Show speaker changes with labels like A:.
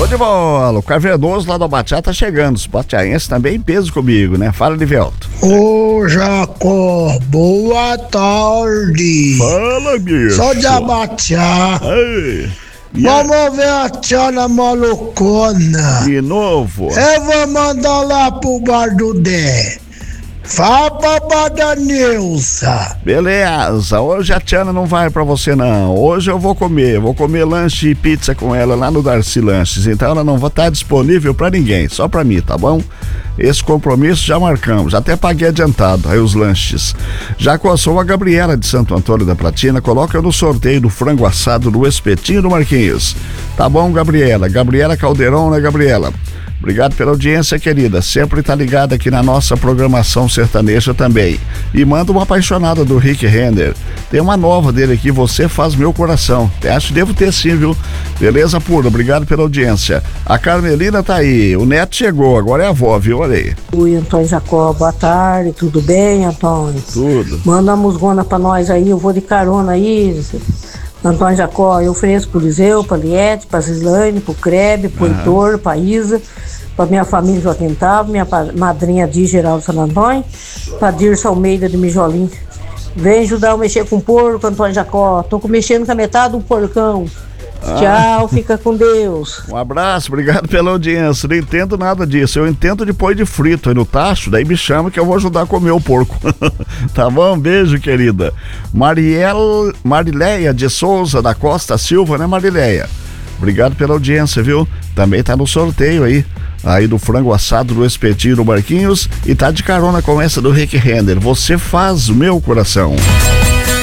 A: Show de bola, o Cavernoso lá do Abateá tá chegando, os batiaenses também em peso comigo, né? Fala, Livelto.
B: Ô, Jacó, boa tarde.
A: Fala, bicho.
B: Sou de Abateá.
A: Ei.
B: Vamos ver a Tiana malucona.
A: De novo.
B: Eu vou mandar lá pro bar do Dé. Vá pra bar da Nilza.
A: Beleza, hoje a Tiana não vai pra você não. Hoje eu vou comer lanche e pizza com ela lá no Darcy Lanches. Então ela não vai estar disponível pra ninguém, só pra mim, tá bom? Esse compromisso já marcamos, até paguei adiantado aí os lanches. Já sou a Gabriela de Santo Antônio da Platina, coloca no sorteio do frango assado do Espetinho do Marquinhos. Tá bom, Gabriela? Gabriela Caldeirão, né, Gabriela? Obrigado pela audiência, querida. Sempre tá ligada aqui na nossa programação sertaneja também. E manda uma apaixonada do Rick Renner. Tem uma nova dele aqui, Você Faz Meu Coração. Acho que devo ter sim, viu? Beleza pura, obrigado pela audiência. A Carmelina tá aí, o neto chegou, agora é a avó, viu? Olha aí.
C: Oi, Antônio Jacó, boa tarde, tudo bem, Antônio?
A: Tudo.
C: Manda uma musgona pra nós aí, eu vou de carona aí. Antônio Jacó, eu ofereço pro Liseu, pra Liette, pra Cislane, pro Krebe, pro Heitor, pra Isa, pra minha família Joaquim Tavo, minha madrinha de Geraldo Santo Antônio, pra Dirce Almeida de Mijolim. Vem ajudar eu mexer com o porco, Antônio Jacó. Tô mexendo com a metade do porcão. Tchau, fica com Deus.
A: Um abraço, obrigado pela audiência. Não entendo nada disso. Eu entendo de pôr de frito aí no tacho, daí me chama que eu vou ajudar a comer o porco. Tá bom? Beijo, querida. Marileia de Souza da Costa Silva, né, Marileia? Obrigado pela audiência, viu? Também tá no sorteio aí do frango assado do Espetinho do Marquinhos e tá de carona com essa do Rick Renner. Você Faz o Meu Coração.